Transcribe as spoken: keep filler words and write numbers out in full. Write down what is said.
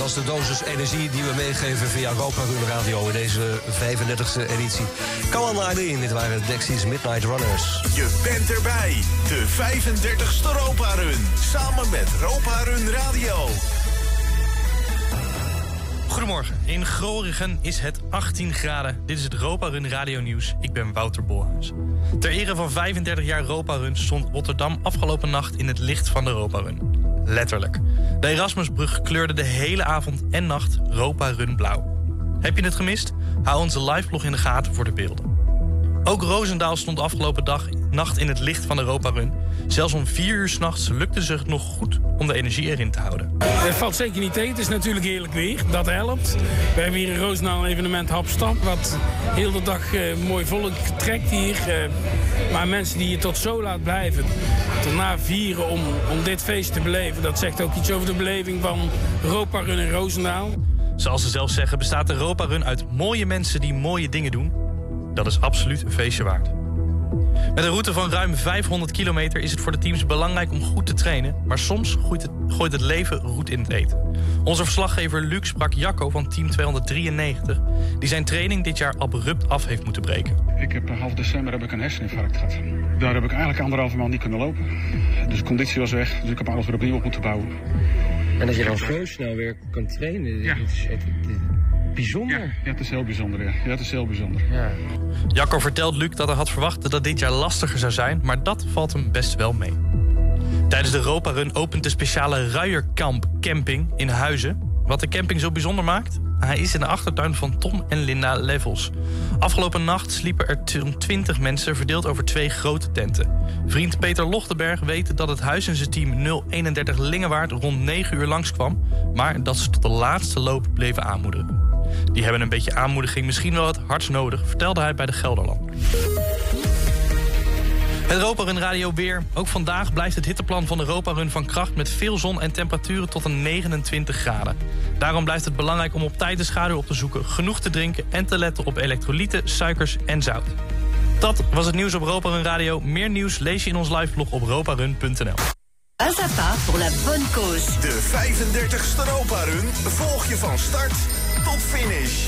was de dosis energie die we meegeven via Europa Run Radio in deze vijfendertigste editie. Come on Eileen, dit waren Dexys Midnight Runners. Je bent erbij, de vijfendertigste Europa Run, samen met Europa Run Radio. Goedemorgen, in Groningen is het achttien graden. Dit is het Europa Run Radio Nieuws. Ik ben Wouter Bolhuis. Ter ere van vijfendertig jaar Europa Run stond Rotterdam afgelopen nacht in het licht van de Europa Run. Letterlijk. De Erasmusbrug kleurde de hele avond en nacht Europa Run blauw. Heb je het gemist? Hou onze liveblog in de gaten voor de beelden. Ook Roosendaal stond afgelopen dag, nacht in het licht van de Europa Run. Zelfs om vier uur 's nachts lukte ze het nog goed om de energie erin te houden. Het valt zeker niet tegen. Het is natuurlijk heerlijk weer. Dat helpt. We hebben hier in Roosendaal een evenement Hapstap. Wat heel de dag uh, mooi volk trekt hier. Uh, maar mensen die je tot zo laat blijven. Daarna vieren om, om dit feest te beleven. Dat zegt ook iets over de beleving van Europa Run in Roosendaal. Zoals ze zelf zeggen bestaat de Europa Run uit mooie mensen die mooie dingen doen. Dat is absoluut een feestje waard. Met een route van ruim vijfhonderd kilometer is het voor de teams belangrijk om goed te trainen. Maar soms gooit het, gooit het leven roet in het eten. Onze verslaggever Luc sprak Jacco van team tweehonderddrieënnegentig... die zijn training dit jaar abrupt af heeft moeten breken. Ik heb half december heb ik een herseninfarct gehad. Daar heb ik eigenlijk anderhalve maand niet kunnen lopen. Dus de conditie was weg, dus ik heb alles weer opnieuw op moeten bouwen. En dat je dan zo snel weer kan trainen, ja. Het is, het, het, bijzonder. Ja, ja, het is heel bijzonder. Ja, ja het is heel bijzonder. Ja. Jacco vertelt Luc dat hij had verwacht dat dit jaar lastiger zou zijn, maar dat valt hem best wel mee. Tijdens de Europa Run opent de speciale Ruierkamp camping in Huizen. Wat de camping zo bijzonder maakt? Hij is in de achtertuin van Tom en Linda Levels. Afgelopen nacht sliepen er twintig mensen verdeeld over twee grote tenten. Vriend Peter Lochtenberg weet dat het huis en zijn team nul eenendertig Lingewaard rond negen uur langskwam, maar dat ze tot de laatste loop bleven aanmoedigen. Die hebben een beetje aanmoediging misschien wel het hardst nodig, vertelde hij bij de Gelderland. Het Europa Run Radio weer. Ook vandaag blijft het hitteplan van de Europa Run van kracht met veel zon en temperaturen tot een negenentwintig graden. Daarom blijft het belangrijk om op tijd de schaduw op te zoeken, genoeg te drinken en te letten op elektrolyten, suikers en zout. Dat was het nieuws op Europa Run Radio. Meer nieuws lees je in ons liveblog op europarun punt n l. Pas à pas pour la bonne cause. De vijfendertigste Europa Run volg je van start tot finish.